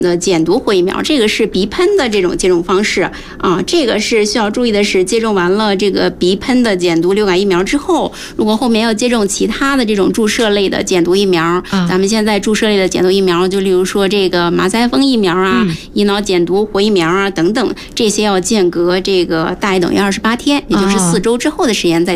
减毒活疫苗，这个是鼻喷的这种接种方式啊。这个是需要注意的是，接种完了这个鼻喷的减毒流感疫苗之后，如果后面要接种其他的这种注射类的减毒疫苗，咱们现在注射类的减毒疫苗，就例如说这个马赛风疫苗啊、乙脑减毒活疫苗啊等等，这些要间隔这个大于等于28天，也就是4周之后的时间再